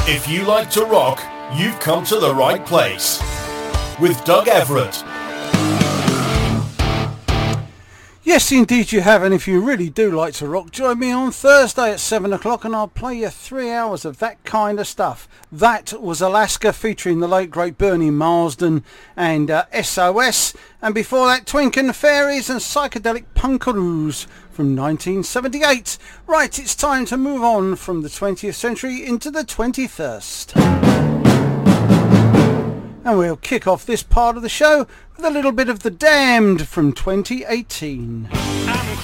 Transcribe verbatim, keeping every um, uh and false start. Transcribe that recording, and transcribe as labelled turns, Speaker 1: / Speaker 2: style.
Speaker 1: If you like to rock, you've come to the right place. With Doug Everett.
Speaker 2: Yes, indeed you have, and if you really do like to rock, join me on Thursday at seven o'clock and I'll play you three hours of that kind of stuff. That was Alaska featuring the late great Bernie Marsden and uh, S O S, and before that Twink and the Fairies and Psychedelic Punkaroos from nineteen seventy-eight. Right, it's time to move on from the twentieth century into the twenty-first. And we'll kick off this part of the show with a little bit of The Damned from twenty eighteen.
Speaker 3: I'm